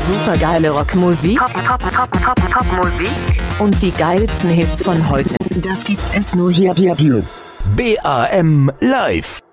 Supergeile Rockmusik. Popmusik. Und die geilsten Hits von heute. Das gibt es nur hier. BAM Live.